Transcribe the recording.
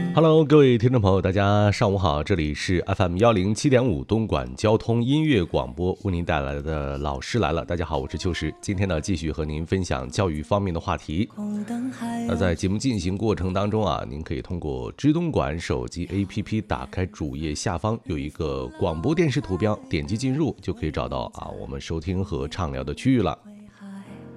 Hello，各位听众朋友，大家上午好，这里是 FM107.5东莞交通音乐广播，为您带来的老师来了。大家好，我是秋实，今天呢继续和您分享教育方面的话题。那在节目进行过程当中啊，您可以通过知东莞手机 APP 打开主页下方有一个广播电视图标，点击进入就可以找到我们收听和畅聊的区域了。